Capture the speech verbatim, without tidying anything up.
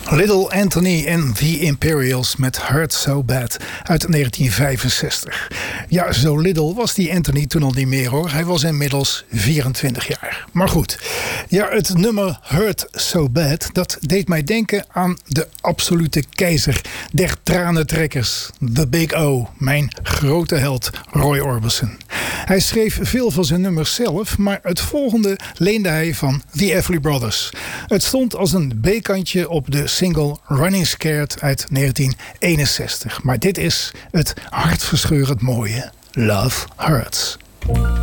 Little Anthony and the Imperials met Hurt So Bad uit negentien vijfenzestig. Ja, zo little was die Anthony toen al niet meer hoor. Hij was inmiddels vierentwintig jaar. Maar goed, ja, het nummer Hurt So Bad, dat deed mij denken aan de absolute keizer der tranentrekkers. The Big O, mijn grote held Roy Orbison. Hij schreef veel van zijn nummers zelf, maar het volgende leende hij van The Everly Brothers. Het stond als een B-kantje op de single Running Scared uit negentien eenenzestig. Maar dit is het hartverscheurend mooie Love Hurts.